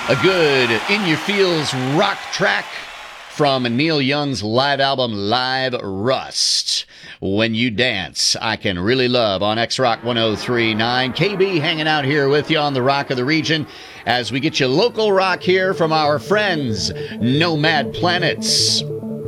A good in your feels rock track from Neil Young's live album Live Rust. When You Dance, I Can Really Love on X-Rock 103.9. KB hanging out here with you on the Rock of the Region as we get you local rock here from our friends Nomad Planets.